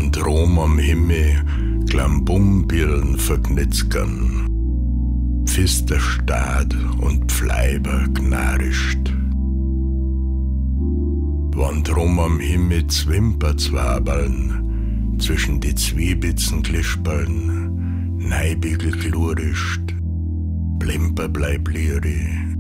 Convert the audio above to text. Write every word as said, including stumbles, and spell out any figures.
wann drom am Himmel Klambumbirlen verknitzgern, Pfister Stad und Pfleiber gnarischt. Wann drum am Himmel Zwimper zwabeln, zwischen die Zwiebitzen klispeln, Neibigel glurischt, Blimper bleib lieri.